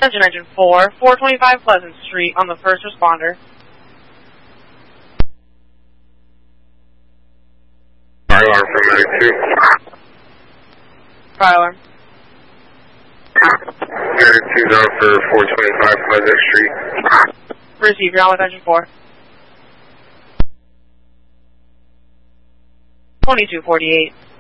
Attention Engine 4, 425 Pleasant Street on the first responder. Fire alarm from Medic 2. Fire alarm. Medic 2's on for 425 Pleasant Street. Receive, you're on with Engine 4. 2248.